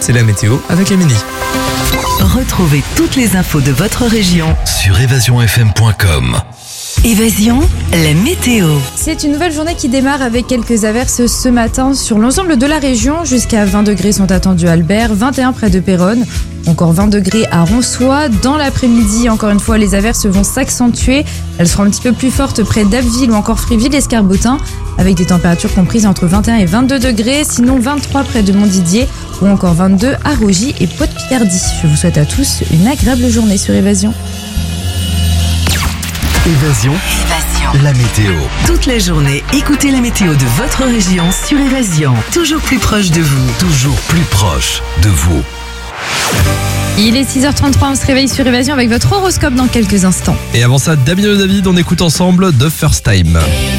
c'est la météo avec Amélie. Retrouvez toutes les infos de votre région sur évasionfm.com. Évasion, la météo. C'est une nouvelle journée qui démarre avec quelques averses ce matin sur l'ensemble de la région. Jusqu'à 20 degrés sont attendus à Albert, 21 près de Péronne, encore 20 degrés à Ronsois. Dans l'après-midi, encore une fois, les averses vont s'accentuer. Elles seront un petit peu plus fortes près d'Abbeville ou encore Fréville-Escarbotin, avec des températures comprises entre 21 et 22 degrés. Sinon, 23 près de Montdidier ou encore 22 à Rogy et Pau-de-Picardie. Je vous souhaite à tous une agréable journée sur Évasion. Évasion, la météo. Toute la journée, écoutez la météo de votre région sur Évasion. Toujours plus proche de vous. Toujours plus proche de vous. Il est 6h33, on se réveille sur Évasion avec votre horoscope dans quelques instants. Et avant ça, Damien et David, on écoute ensemble The First Time.